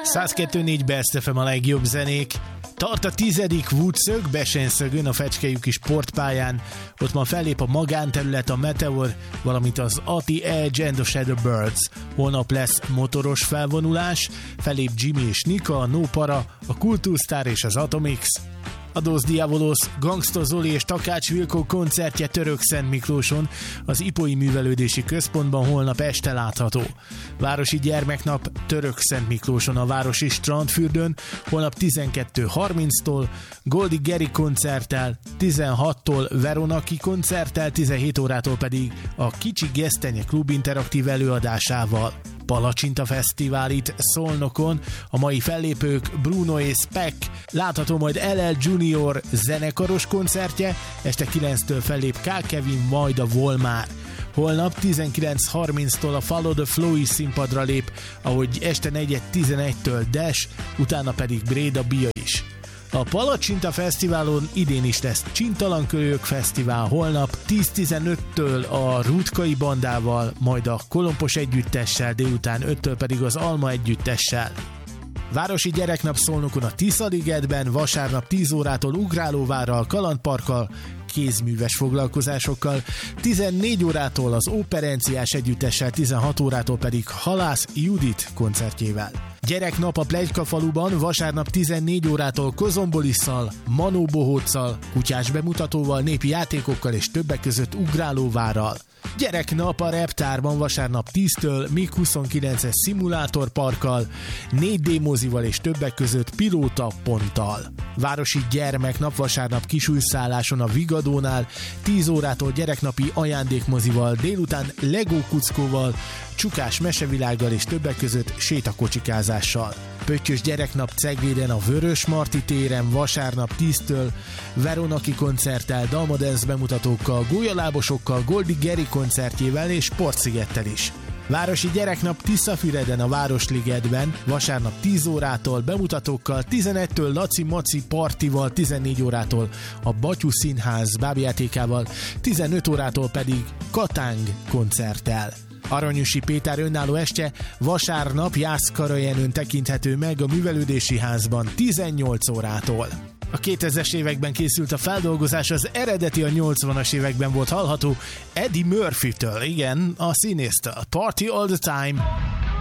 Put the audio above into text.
102.4 Best FM a legjobb zenék. Tart a 10. Woodszög, Besenszögön, a Fecskejüki sportpályán. Ott ma fellép a magánterület, a Meteor, valamint az Ati Edge and the Shadow Birds. Holnap lesz motoros felvonulás, fellép Jimmy és Nika, a No Para, a Kultúrsztár és az Atomix. A Dos Diabolos, Gangsta Zoli és Takács Vilkó koncertje Törökszentmiklóson, az Ipói Művelődési Központban holnap este látható. Városi gyermeknap Törökszentmiklóson, a városi strandfürdőn, holnap 12:30-tól, Goldi Geri koncerttel, 16-tól Veronaki koncerttel, 17 órától pedig a Kicsi Gesztenye Klub interaktív előadásával. Palacsinta Fesztivál itt Szolnokon, a mai fellépők Bruno és Speck, látható majd LL Junior zenekaros koncertje, este 9-től fellép K. Kevin, majd a Volmár. Holnap 19:30-tól a Follow the Flow is színpadra lép, ahogy este 4:11-től Dash, utána pedig Bréda Bia is. A Palacsinta Fesztiválon idén is lesz Csintalankölyök Fesztivál holnap 10:15-től a Rutkai bandával, majd a Kolompos együttessel, délután 5-től pedig az Alma együttessel. Városi gyereknap Szolnokon a Tiszaligetben, vasárnap 10 órától ugrálóvárral, kalandparkkal, kézműves foglalkozásokkal, 14 órától az Óperenciás együttessel, 16 órától pedig Halász Judit koncertjével. Gyereknap a Pletykafaluban, vasárnap 14 órától Kozombolisszal, Manó Bohóccal, kutyás bemutatóval, népi játékokkal és többek között ugrálóvárral. Gyereknap a Reptárban, vasárnap 10-től MiG-29-es szimulátorparkkal, 4D mozival és többek között pilótaponttal. Városi gyermeknap vasárnap Kisújszálláson a Vigadónál, 10 órától gyereknapi ajándékmozival, délután Lego kuckóval, csukás mesevilággal és többek között sétakocsikázással. Pöttyös gyereknap Cegléden a Vörös Marti téren, vasárnap 10-től Veronaki koncerttel, Dalmadance bemutatókkal, gólyalábosokkal, Goldi Geri koncertjével és Sportszigettel is. Városi gyereknap Tiszafüreden a Városligetben, vasárnap 10 órától bemutatókkal, 11-től Laci Maci partival, 14 órától a Batyú Színház bábjátékával, 15 órától pedig Katáng koncerttel. Aranyusi Péter önálló estje vasárnap Jászkarajenőn tekinthető meg a Művelődési Házban 18 órától. A 2000-es években készült a feldolgozás, az eredeti a 80-as években volt hallható Eddie Murphy-től, igen, a színésztől. Party all the time.